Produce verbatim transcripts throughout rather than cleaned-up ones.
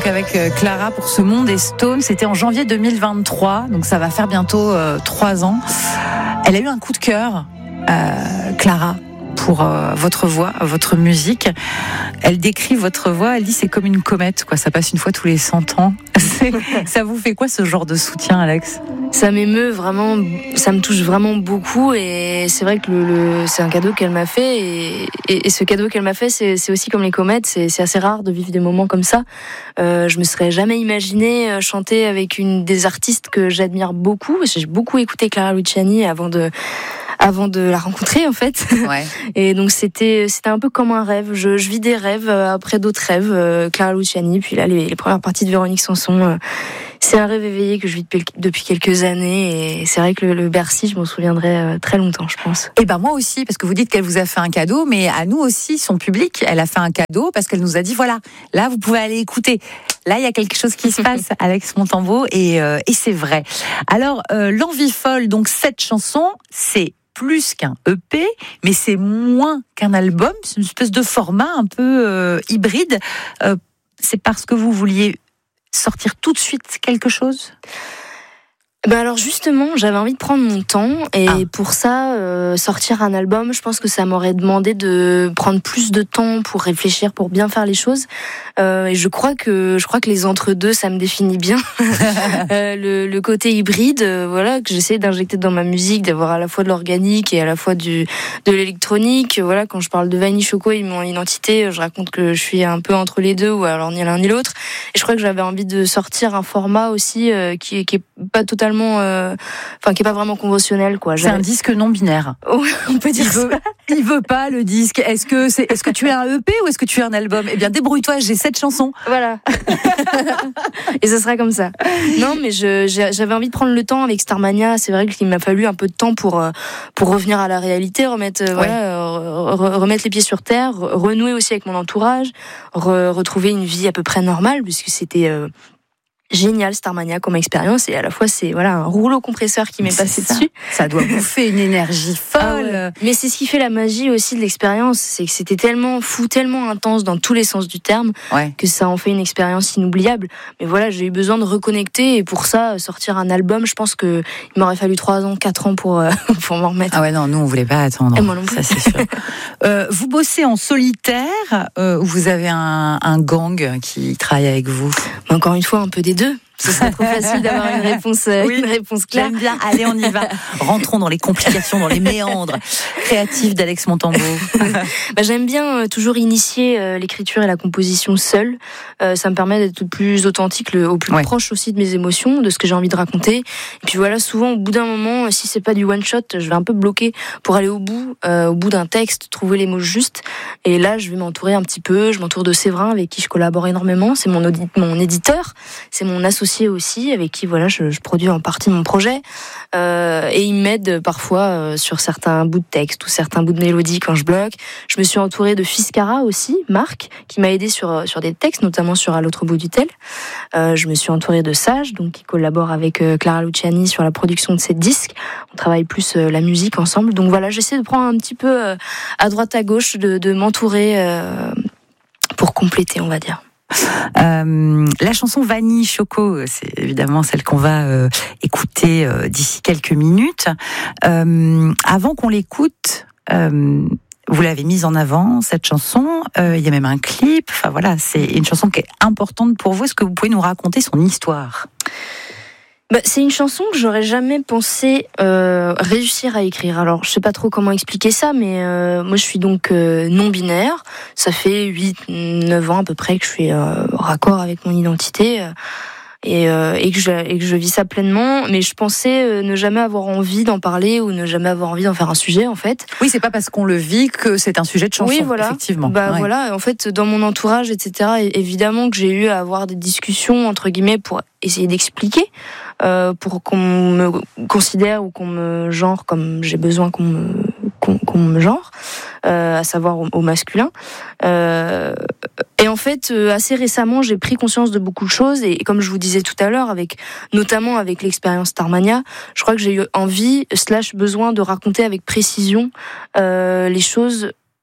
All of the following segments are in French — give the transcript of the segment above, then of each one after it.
donc avec Clara pour Ce Monde est Stone. C'était en janvier deux mille vingt-trois, donc ça va faire bientôt euh, trois ans. Elle a eu un coup de cœur, euh, Clara, pour euh, votre voix, votre musique. Elle décrit votre voix, elle dit c'est comme une comète, quoi. Ça passe une fois tous les cent ans. C'est, ça vous fait quoi ce genre de soutien, Alex ? Ça m'émeut vraiment, ça me touche vraiment beaucoup et c'est vrai que le, le, c'est un cadeau qu'elle m'a fait et, et, et ce cadeau qu'elle m'a fait, c'est, c'est aussi comme les comètes, c'est, c'est assez rare de vivre des moments comme ça. Euh, je me serais jamais imaginé chanter avec une des artistes que j'admire beaucoup. J'ai beaucoup écouté Clara Luciani avant de avant de la rencontrer en fait. Ouais. Et donc c'était c'était un peu comme un rêve. Je, je vis des rêves après d'autres rêves. Euh, Clara Luciani, puis là les, les premières parties de Véronique Sanson. Euh, c'est un rêve éveillé que je vis depuis, depuis quelques années et c'est vrai que le, le Bercy, je m'en souviendrai euh, très longtemps, je pense. Et ben moi aussi, parce que vous dites qu'elle vous a fait un cadeau, mais à nous aussi, son public, elle a fait un cadeau parce qu'elle nous a dit voilà, là vous pouvez aller écouter. Là, il y a quelque chose qui se passe, Alex Montembeault, et, euh, et c'est vrai. Alors, euh, L'Envie folle, donc cette chanson, c'est plus qu'un E P, mais c'est moins qu'un album. C'est une espèce de format un peu euh, hybride. Euh, c'est parce que vous vouliez sortir tout de suite quelque chose ? Ben alors justement, j'avais envie de prendre mon temps et ah. pour ça, euh, sortir un album, je pense que ça m'aurait demandé de prendre plus de temps pour réfléchir, pour bien faire les choses. Euh, et je crois que je crois que les entre-deux, ça me définit bien. euh, le, le côté hybride, euh, voilà, que j'essaie d'injecter dans ma musique, d'avoir à la fois de l'organique et à la fois du de l'électronique. Voilà, quand je parle de Vanille Choco et mon identité, je raconte que je suis un peu entre les deux ou alors ni l'un ni l'autre. Et je crois que j'avais envie de sortir un format aussi euh, qui qui est pas totalement Euh, enfin qui est pas vraiment conventionnel quoi. C'est un disque non binaire. Oh, on peut dire il veut, ça. Il veut pas le disque. Est-ce que c'est est-ce que tu es un E P ou est-ce que tu es un album ? Eh bien débrouille-toi, j'ai sept chansons. Voilà. Et ce sera comme ça. Non mais je j'avais envie de prendre le temps avec Starmania, c'est vrai qu'il m'a fallu un peu de temps pour pour revenir à la réalité, remettre ouais. voilà, remettre les pieds sur terre, renouer aussi avec mon entourage, re, retrouver une vie à peu près normale puisque c'était euh, génial Starmania comme expérience et à la fois c'est voilà un rouleau compresseur qui m'est passé ça. dessus. Ça doit bouffer une énergie folle. Ah ouais. Mais c'est ce qui fait la magie aussi de l'expérience, c'est que c'était tellement fou, tellement intense dans tous les sens du terme ouais. que ça en fait une expérience inoubliable. Mais voilà, j'ai eu besoin de reconnecter et pour ça sortir un album, je pense que il m'aurait fallu trois ans, quatre ans pour euh, pour m'en remettre. Ah ouais non, nous on voulait pas attendre. Et moi non plus. Ça c'est sûr. euh, vous bossez en solitaire euh, ou vous avez un, un gang qui travaille avec vous ? Encore une fois, un peu des deux. Ce serait trop facile d'avoir une réponse, euh, oui, une réponse claire. J'aime bien. Allez, on y va. Rentrons dans les complications, dans les méandres créatifs d'Alex Montembeault. bah, j'aime bien euh, toujours initier euh, l'écriture et la composition seule. Euh, ça me permet d'être le plus authentique, le, au plus ouais. proche aussi de mes émotions, de ce que j'ai envie de raconter. Et puis voilà, souvent au bout d'un moment, si c'est pas du one shot, je vais un peu bloquer pour aller au bout, euh, au bout d'un texte, trouver les mots justes. Et là, je vais m'entourer un petit peu. Je m'entoure de Séverin avec qui je collabore énormément. C'est mon, audit, mon éditeur, c'est mon associé aussi, avec qui voilà, je, je produis en partie mon projet. Euh, et il m'aide parfois euh, sur certains bouts de texte ou certains bouts de mélodie quand je bloque. Je me suis entourée de Fiscara aussi, Marc, qui m'a aidé sur, sur des textes, notamment sur À l'autre bout du tel. Euh, je me suis entourée de Sage, donc, qui collabore avec euh, Clara Luciani sur la production de ses disques. On travaille plus euh, la musique ensemble. Donc voilà, j'essaie de prendre un petit peu euh, à droite à gauche, de, de m'entourer euh, pour compléter, on va dire. Euh, la chanson Vanille Choco, c'est évidemment celle qu'on va euh, écouter euh, d'ici quelques minutes. Euh, avant qu'on l'écoute, euh, vous l'avez mise en avant, cette chanson. Euh, il y a même un clip. Enfin voilà, c'est une chanson qui est importante pour vous. Est-ce que vous pouvez nous raconter son histoire ? Bah, c'est une chanson que j'aurais jamais pensé euh, réussir à écrire. Alors, je sais pas trop comment expliquer ça, mais euh, moi, je suis donc euh, non-binaire. Ça fait huit neuf ans à peu près que je suis euh, raccord avec mon identité euh, et, euh, et, que je, et que je vis ça pleinement. Mais je pensais euh, ne jamais avoir envie d'en parler ou ne jamais avoir envie d'en faire un sujet, en fait. Oui, c'est pas parce qu'on le vit que c'est un sujet de chanson, oui, voilà. effectivement. Bah ouais. voilà, en fait, dans mon entourage, et cetera, évidemment que j'ai eu à avoir des discussions, entre guillemets, pour essayer d'expliquer. Euh, pour qu'on me considère ou qu'on me genre comme j'ai besoin qu'on me, qu'on, qu'on me genre, euh, à savoir au, au masculin. Euh, et en fait, euh, assez récemment, j'ai pris conscience de beaucoup de choses et, et comme je vous disais tout à l'heure, avec notamment avec l'expérience Starmania, je crois que j'ai eu envie slash besoin de raconter avec précision euh, les choses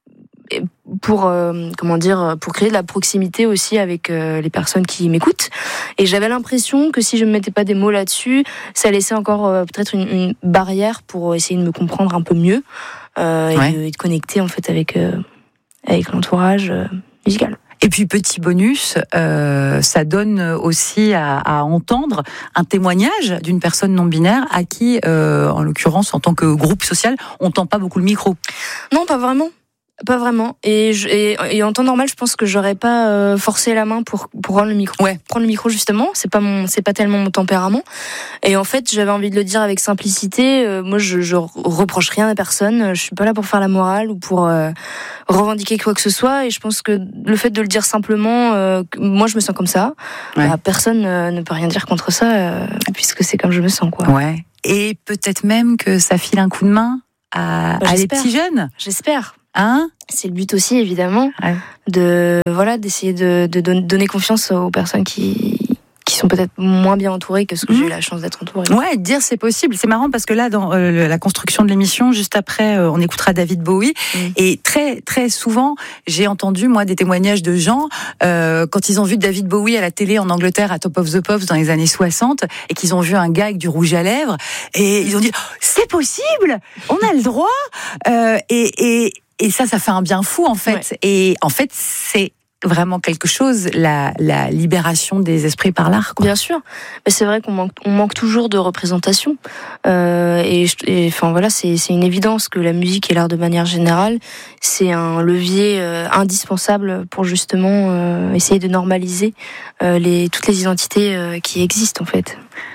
pour euh, comment dire, pour créer de la proximité aussi avec euh, les personnes qui m'écoutent. Et j'avais l'impression que si je ne mettais pas des mots là-dessus, ça laissait encore euh, peut-être une, une barrière pour essayer de me comprendre un peu mieux euh, ouais. et, de, et de connecter en fait avec euh, avec l'entourage euh, musical. Et puis, petit bonus, euh, ça donne aussi à, à entendre un témoignage d'une personne non-binaire à qui, euh, en l'occurrence, en tant que groupe social, on tend pas beaucoup le micro. Non, pas vraiment. Pas vraiment. Et, je, et, et en temps normal, je pense que j'aurais pas euh, forcé la main pour pour prendre le micro. Ouais. Prendre le micro justement, c'est pas mon, c'est pas tellement mon tempérament. Et en fait, j'avais envie de le dire avec simplicité. Euh, moi, je, je reproche rien à personne. Je suis pas là pour faire la morale ou pour euh, revendiquer quoi que ce soit. Et je pense que le fait de le dire simplement, euh, moi, je me sens comme ça. Ouais. Bah, personne euh, ne peut rien dire contre ça, euh, puisque c'est comme je me sens, quoi. Ouais. Et peut-être même que ça file un coup de main à, bah, à les petits jeunes. J'espère. Hein? C'est le but aussi, évidemment, ouais. de voilà, d'essayer de, de donner confiance aux personnes qui qui sont peut-être moins bien entourées que ce que mmh. j'ai eu la chance d'être entourée. Ouais, dire c'est possible. C'est marrant parce que là, dans euh, la construction de l'émission, juste après, euh, on écoutera David Bowie. Mmh. Et très très souvent, j'ai entendu moi des témoignages de gens euh, quand ils ont vu David Bowie à la télé en Angleterre à Top of the Pops dans les années soixante et qu'ils ont vu un gars avec du rouge à lèvres et ils ont dit oh, c'est possible, on a le droit. Euh, et, et Et ça, ça fait un bien fou, en fait. Ouais. Et en fait, c'est vraiment quelque chose, la, la libération des esprits par l'art, quoi. Bien sûr. Mais c'est vrai qu'on manque, on manque toujours de représentation. Euh, et, et enfin, voilà, c'est, c'est une évidence que la musique et l'art de manière générale, c'est un levier euh, indispensable pour justement euh, essayer de normaliser euh, les, toutes les identités euh, qui existent, en fait.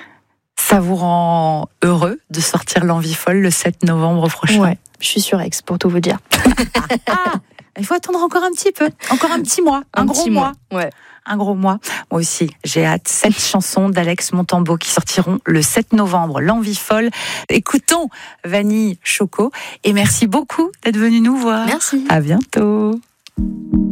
Ça vous rend heureux de sortir L'Envie folle le sept novembre prochain? Ouais, je suis sur Aix, pour tout vous dire. Ah, il faut attendre encore un petit peu, encore un petit mois, un, un gros mois. mois. Ouais. Un gros mois. Moi aussi, j'ai hâte. Sept chansons d'Alex Montembeault qui sortiront le sept novembre. L'Envie folle. Écoutons Vanille Choco. Et merci beaucoup d'être venu nous voir. Merci. À bientôt.